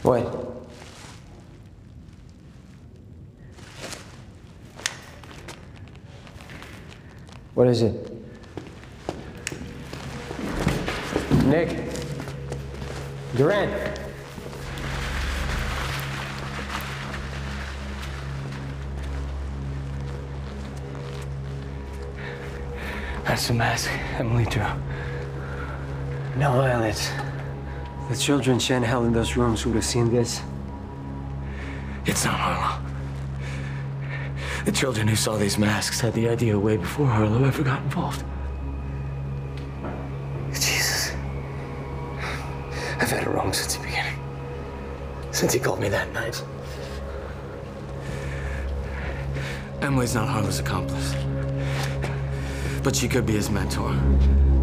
What? What is it? Nick? Durant? That's the mask Emily drew. No, Alex. The children she and Hell in those rooms would have seen this. It's not Harlow. The children who saw these masks had the idea way before Harlow ever got involved. Jesus. I've had it wrong since the beginning. Since he called me that night. Emily's not Harlow's accomplice. But she could be his mentor.